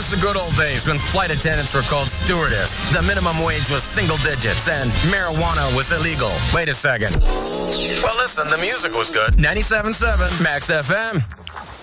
the good old days when flight attendants were called stewardess. The minimum wage was single digits and marijuana was illegal. Wait a second. Well, listen, the music was good. 97.7 Max FM.